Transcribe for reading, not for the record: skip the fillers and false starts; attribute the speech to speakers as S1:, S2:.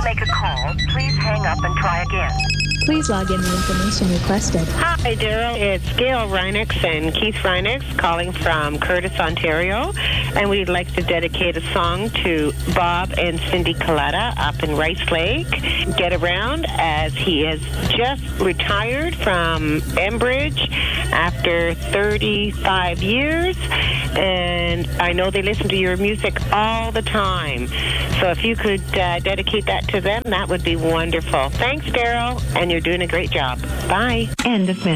S1: to make a call, please hang up and try again.
S2: Please log in the information requested.
S3: Hi, Daryl. It's Gail Reinix and Keith Reinix calling from Curtis, Ontario. And we'd like to dedicate a song to Bob and Cindy Colletta up in Rice Lake. Get around, as he has just retired from Enbridge after 35 years. And I know they listen to your music all the time. So if you could dedicate that to them, that would be wonderful. Thanks, Daryl, and you're doing a great job. Bye.
S4: End of